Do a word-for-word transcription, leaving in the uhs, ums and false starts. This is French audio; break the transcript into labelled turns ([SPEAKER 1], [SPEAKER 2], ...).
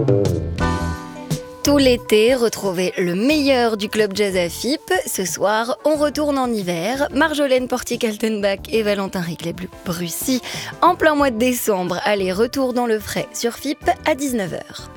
[SPEAKER 1] Tout l'été, retrouvez le meilleur du club jazz à F I P. Ce soir, on retourne en hiver. Marjolaine Portier-Kaltenbach et Valentin Riglet-Brussy en plein mois de décembre. Allez, retour dans le frais sur F I P à dix-neuf heures.